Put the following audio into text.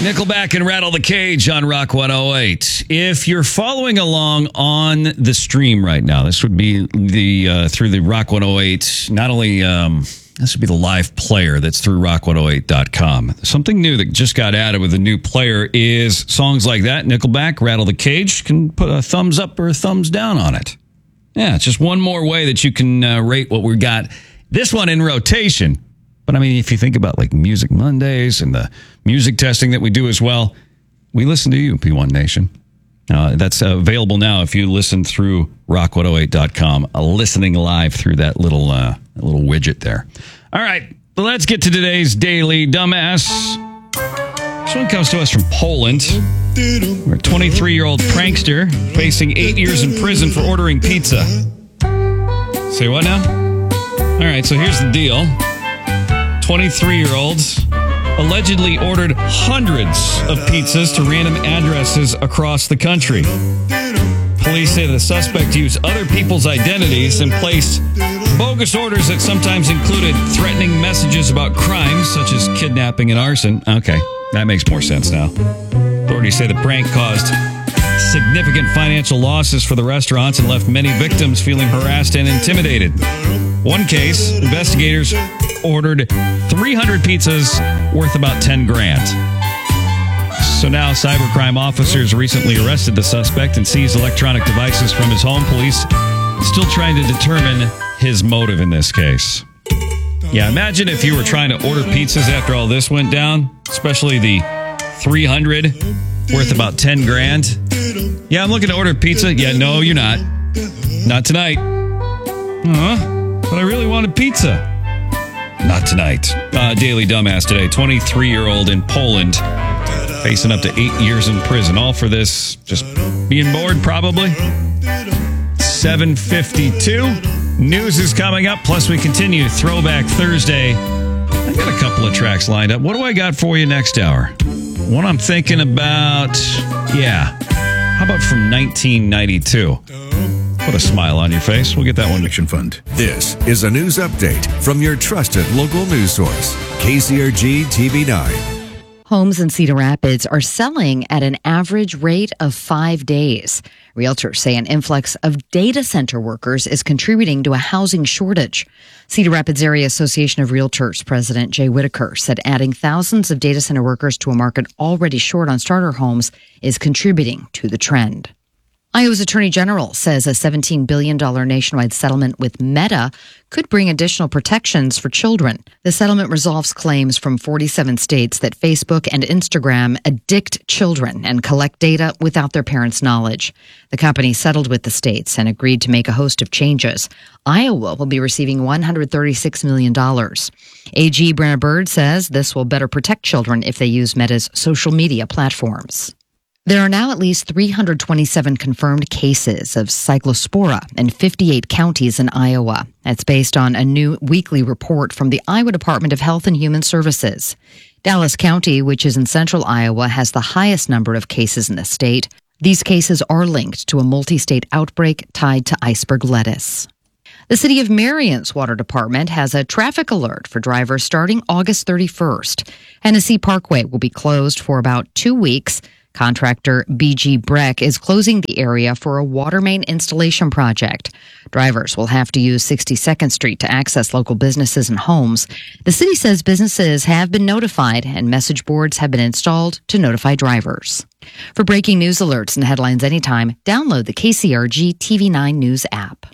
Nickelback and Rattle the Cage on Rock 108. If you're following along on the stream right now, this would be the through the Rock 108, not only this would be the live player that's through rock108.com. Something new that just got added with the new player is songs like that, Nickelback, Rattle the Cage, can put a thumbs up or a thumbs down on it. Yeah, it's just one more way that you can rate what we got. This one in rotation. But I mean, if you think about like Music Mondays and the music testing that we do as well, we listen to you, P1 Nation. That's available now if you listen through rock108.com, listening live through that little widget there. All right, well, let's get to today's Daily Dumbass. This one comes to us from Poland, where a 23-year-old prankster facing 8 years in prison for ordering pizza. Say what now? All right, so here's the deal. 23-year-olds allegedly ordered hundreds of pizzas to random addresses across the country. Police say the suspect used other people's identities and placed bogus orders that sometimes included threatening messages about crimes such as kidnapping and arson. Okay, that makes more sense now. Authorities say the prank caused significant financial losses for the restaurants and left many victims feeling harassed and intimidated. One case, investigators ordered 300 pizzas worth about 10 grand. So now cybercrime officers recently arrested the suspect and seized electronic devices from his home. Police still trying to determine his motive in this case. Yeah, imagine if you were trying to order pizzas after all this went down, especially the 300 worth about 10 grand. Yeah, I'm looking to order pizza. Yeah, no, you're not. Not tonight. But I really wanted pizza. Not tonight. Daily Dumbass today. 23-year-old in Poland facing up to 8 years in prison. All for this, just being bored, probably. 7:52. News is coming up. Plus, we continue Throwback Thursday. I got a couple of tracks lined up. What do I got for you next hour? One I'm thinking about, how about from 1992? Put a smile on your face. We'll get that one. Action Fund. This is a news update from your trusted local news source, KCRG TV9. Homes in Cedar Rapids are selling at an average rate of 5 days. Realtors say an influx of data center workers is contributing to a housing shortage. Cedar Rapids Area Association of Realtors President Jay Whitaker said adding thousands of data center workers to a market already short on starter homes is contributing to the trend. Iowa's Attorney General says a $17 billion nationwide settlement with Meta could bring additional protections for children. The settlement resolves claims from 47 states that Facebook and Instagram addict children and collect data without their parents' knowledge. The company settled with the states and agreed to make a host of changes. Iowa will be receiving $136 million. AG Brenna Bird says this will better protect children if they use Meta's social media platforms. There are now at least 327 confirmed cases of cyclospora in 58 counties in Iowa. That's based on a new weekly report from the Iowa Department of Health and Human Services. Dallas County, which is in central Iowa, has the highest number of cases in the state. These cases are linked to a multi-state outbreak tied to iceberg lettuce. The City of Marion's Water Department has a traffic alert for drivers starting August 31st. Hennessy Parkway will be closed for about 2 weeks. Contractor BG Breck is closing the area for a water main installation project. Drivers will have to use 62nd Street to access local businesses and homes. The city says businesses have been notified and message boards have been installed to notify drivers. For breaking news alerts and headlines anytime, download the KCRG TV9 News app.